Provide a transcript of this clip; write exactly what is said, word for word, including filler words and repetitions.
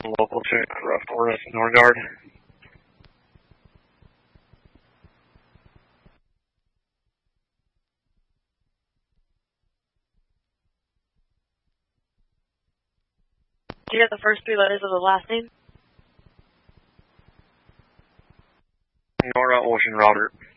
Local check, Rough Forest, Norgard. Do you have the first three letters of the last name? Nora Ocean Robert.